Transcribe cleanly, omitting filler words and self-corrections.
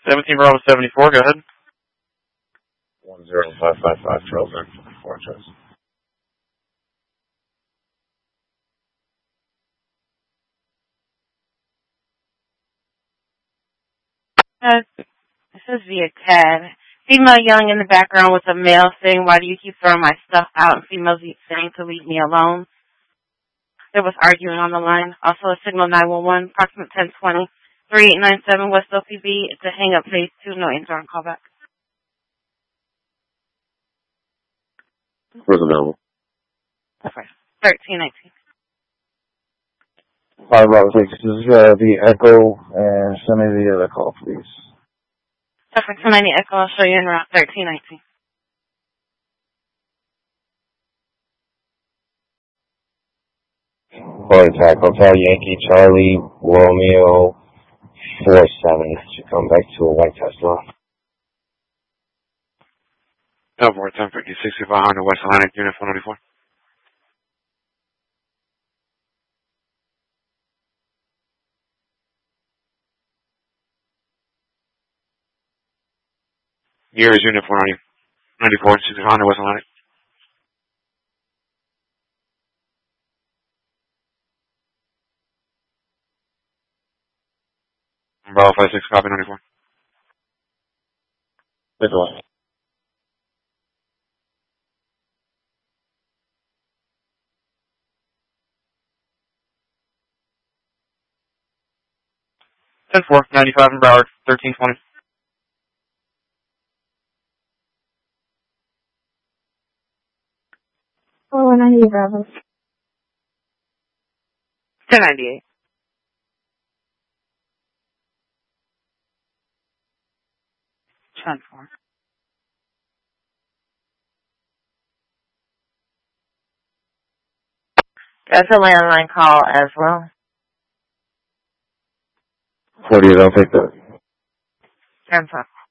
17 Bravo 74, go ahead. 10555 Trailside Fortress. This is via CAD. Female yelling in the background with a male saying, "Why do you keep throwing my stuff out?" And female saying to leave me alone. There was arguing on the line. Also a signal 911, approximate 1020, 3897 West OPB. It's a hang-up phase 2, no answer on callback. Where's available? That's right. 1319. Hi, Robert, please. This is the Echo, and send me the other call, please. Perfect. 290 Echo, I'll show you in route 1319. Contact Hotel Yankee Charlie Romeo 47. Should come back to a white Tesla. Over 1050, 6500 West Atlantic, Unit 194. Here is Unit 494, 6500 West Atlantic. Bravo 56, copy 94. Good one. Ten 4, 95 in Broward, 1320. Oh, 198 Bravo. 1098. Transform. That's a landline call as well. 48, I'll take that. 10-4.